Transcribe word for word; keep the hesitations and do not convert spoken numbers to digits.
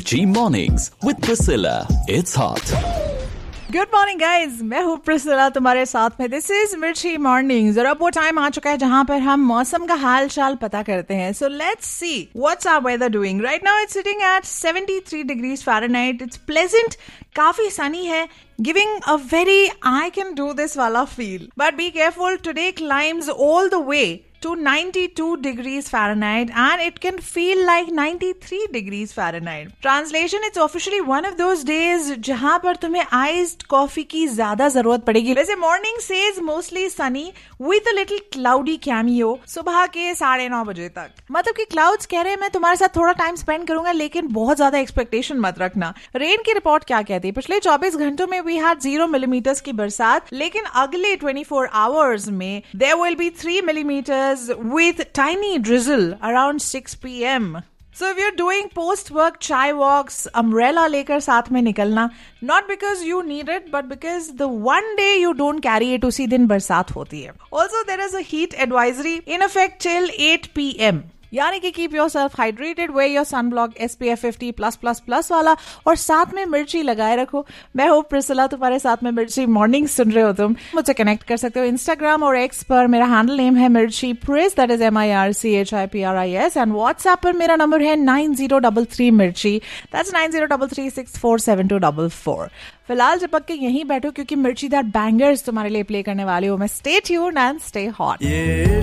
Mirchi Mornings with Priscilla. It's hot. Good morning guys, मैं हूँ Priscilla तुम्हारे साथ में. दिस इज मिर्ची मॉर्निंग. जरा वो टाइम आ चुका है जहाँ पर हम मौसम का हाल चाल पता करते हैं. So let's see what's our weather doing. Right now it's sitting at seventy-three degrees Fahrenheit. It's pleasant, काफी सनी है, giving a very I can do this वाला feel. But be careful, today climbs all the way to ninety-two degrees Fahrenheit and it can feel like ninety-three degrees Fahrenheit. Translation, it's officially one of those days जहां पर तुम्हें iced coffee की ज्यादा जरूरत पड़ेगी. वैसे morning says mostly sunny with a little cloudy cameo सुबह के साढ़े नौ बजे तक. मतलब कि clouds कह रहे हैं मैं तुम्हारे साथ थोड़ा टाइम स्पेंड करूंगा लेकिन बहुत ज्यादा एक्सपेक्टेशन मत रखना. रेन की रिपोर्ट क्या कहती है? पिछले चौबीस घंटों में we had जीरो मिलीमीटर्स की बरसात, लेकिन अगले चौबीस आवर्स में there will be three millimeters with tiny drizzle around six p.m. So if you're doing post-work chai walks, umbrella लेकर साथ में निकलना, not because you need it, but because the one day you don't carry it, उसी दिन बरसात होती है. Also, there is a heat advisory in effect till eight p.m. यानी कि keep your self hydrated, where your sunblock S P F fifty plus plus plus वाला, और साथ में मिर्ची लगाए रखो. मैं हूँ प्रिसिला, तुम्हारे साथ में मिर्ची मॉर्निंग सुन रहे हो तुम. मुझसे कनेक्ट कर सकते हो इंस्टाग्राम और एक्स पर. मेरा हैंडल नेम है मिर्ची प्रिस, that is M I R C H I P R I S. And WhatsApp पर मेरा नंबर है नाइन जीरो डबल थ्री मिर्ची, that's nine zero double three six four seven to double four. फिलहाल चिपक के यहीं बैठो क्योंकि मिर्ची दैट बैंगर्स तुम्हारे लिए प्ले करने वाली हूँ मैं. Stay tuned and stay hot.